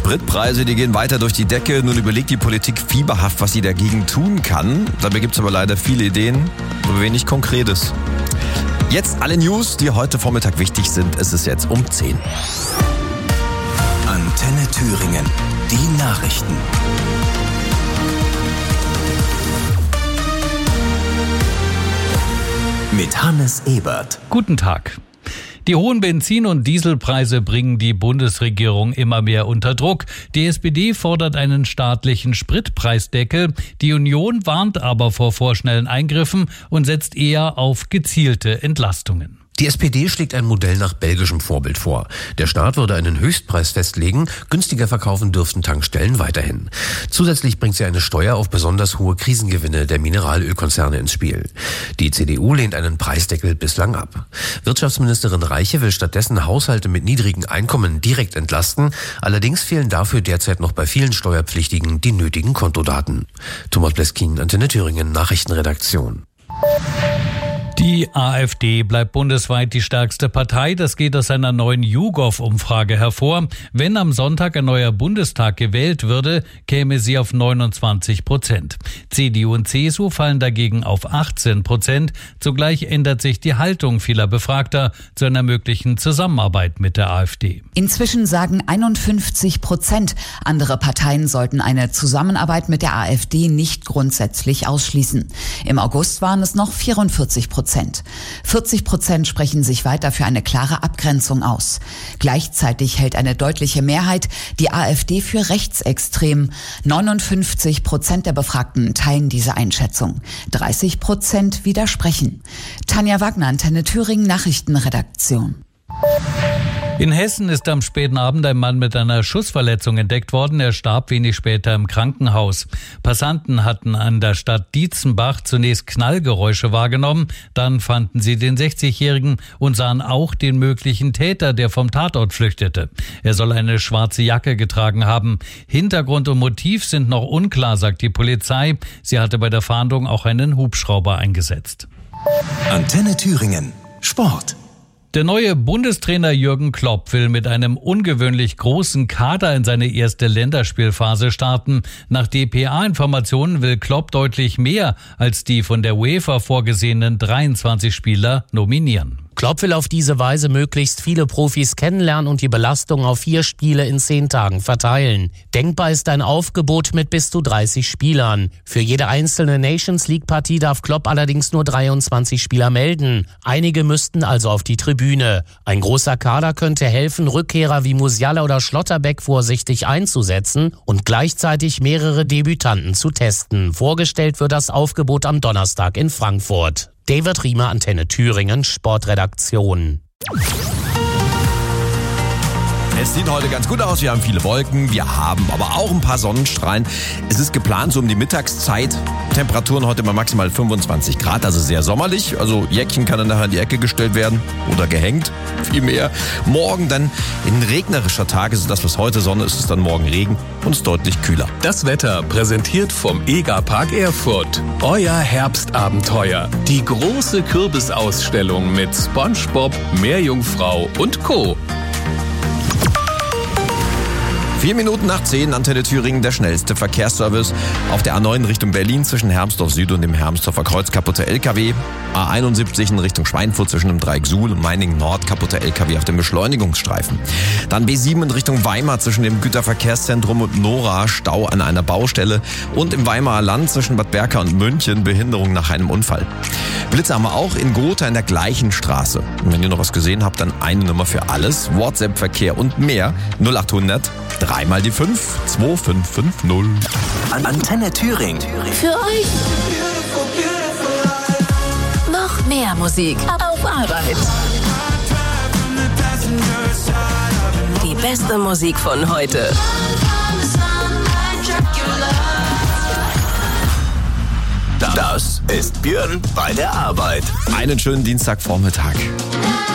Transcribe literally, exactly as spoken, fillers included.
Spritpreise, die gehen weiter durch die Decke. Nun überlegt die Politik fieberhaft, was sie dagegen tun kann. Dabei gibt es aber leider viele Ideen, aber wenig Konkretes. Jetzt alle News, die heute Vormittag wichtig sind. Es ist jetzt um zehn. Antenne Thüringen, die Nachrichten. Mit Hannes Ebert. Guten Tag. Die hohen Benzin- und Dieselpreise bringen die Bundesregierung immer mehr unter Druck. Die S P D fordert einen staatlichen Spritpreisdeckel. Die Union warnt aber vor vorschnellen Eingriffen und setzt eher auf gezielte Entlastungen. Die S P D schlägt ein Modell nach belgischem Vorbild vor. Der Staat würde einen Höchstpreis festlegen, günstiger verkaufen dürften Tankstellen weiterhin. Zusätzlich bringt sie eine Steuer auf besonders hohe Krisengewinne der Mineralölkonzerne ins Spiel. Die C D U lehnt einen Preisdeckel bislang ab. Wirtschaftsministerin Reiche will stattdessen Haushalte mit niedrigen Einkommen direkt entlasten. Allerdings fehlen dafür derzeit noch bei vielen Steuerpflichtigen die nötigen Kontodaten. Thomas Bleskin, Antenne Thüringen, Nachrichtenredaktion. Die AfD bleibt bundesweit die stärkste Partei. Das geht aus einer neuen YouGov-Umfrage hervor. Wenn am Sonntag ein neuer Bundestag gewählt würde, käme sie auf neunundzwanzig Prozent. C D U und C S U fallen dagegen auf achtzehn Prozent. Zugleich ändert sich die Haltung vieler Befragter zu einer möglichen Zusammenarbeit mit der AfD. Inzwischen sagen einundfünfzig Prozent, andere Parteien sollten eine Zusammenarbeit mit der AfD nicht grundsätzlich ausschließen. Im August waren es noch vierundvierzig Prozent. vierzig Prozent sprechen sich weiter für eine klare Abgrenzung aus. Gleichzeitig hält eine deutliche Mehrheit die AfD für rechtsextrem. neunundfünfzig Prozent der Befragten teilen diese Einschätzung. dreißig Prozent widersprechen. Tanja Wagner, Antenne Thüringen, Nachrichtenredaktion. In Hessen ist am späten Abend ein Mann mit einer Schussverletzung entdeckt worden. Er starb wenig später im Krankenhaus. Passanten hatten an der Stadt Dietzenbach zunächst Knallgeräusche wahrgenommen. Dann fanden sie den sechzigjährigen und sahen auch den möglichen Täter, der vom Tatort flüchtete. Er soll eine schwarze Jacke getragen haben. Hintergrund und Motiv sind noch unklar, sagt die Polizei. Sie hatte bei der Fahndung auch einen Hubschrauber eingesetzt. Antenne Thüringen, Sport. Der neue Bundestrainer Jürgen Klopp will mit einem ungewöhnlich großen Kader in seine erste Länderspielphase starten. Nach D P A-Informationen will Klopp deutlich mehr als die von der UEFA vorgesehenen dreiundzwanzig Spieler nominieren. Klopp will auf diese Weise möglichst viele Profis kennenlernen und die Belastung auf vier Spiele in zehn Tagen verteilen. Denkbar ist ein Aufgebot mit bis zu dreißig Spielern. Für jede einzelne Nations-League-Partie darf Klopp allerdings nur dreiundzwanzig Spieler melden. Einige müssten also auf die Tribüne. Ein großer Kader könnte helfen, Rückkehrer wie Musiala oder Schlotterbeck vorsichtig einzusetzen und gleichzeitig mehrere Debütanten zu testen. Vorgestellt wird das Aufgebot am Donnerstag in Frankfurt. David Riemer, Antenne Thüringen, Sportredaktion. Es sieht heute ganz gut aus, wir haben viele Wolken, wir haben aber auch ein paar Sonnenstrahlen. Es ist geplant so um die Mittagszeit. Temperaturen heute mal maximal fünfundzwanzig Grad, also sehr sommerlich. Also Jäckchen kann dann nachher in die Ecke gestellt werden oder gehängt, viel mehr. Morgen dann in regnerischer Tage, also das was heute Sonne ist, ist dann morgen Regen und es ist deutlich kühler. Das Wetter präsentiert vom Egerpark Erfurt. Euer Herbstabenteuer. Die große Kürbisausstellung mit SpongeBob, Meerjungfrau und Co. Vier Minuten nach zehn, Antenne Thüringen, der schnellste Verkehrsservice. Auf der A neun Richtung Berlin zwischen Hermsdorf Süd und dem Hermsdorfer Kreuz kaputter L K W. A einundsiebzig in Richtung Schweinfurt zwischen dem Dreieck Suhl und Meiningen Nord kaputter L K W auf dem Beschleunigungsstreifen. Dann B sieben in Richtung Weimar zwischen dem Güterverkehrszentrum und Nora, Stau an einer Baustelle. Und im Weimarer Land zwischen Bad Berka und München Behinderung nach einem Unfall. Blitze haben wir auch in Gotha in der gleichen Straße. Und wenn ihr noch was gesehen habt, dann eine Nummer für alles. WhatsApp-Verkehr und mehr. null achthundert dreimal die fünf, zwei fünf fünf null. Antenne Thüringen. Für euch noch mehr Musik auf Arbeit. Die beste Musik von heute. Das ist Björn bei der Arbeit. Einen schönen Dienstagvormittag.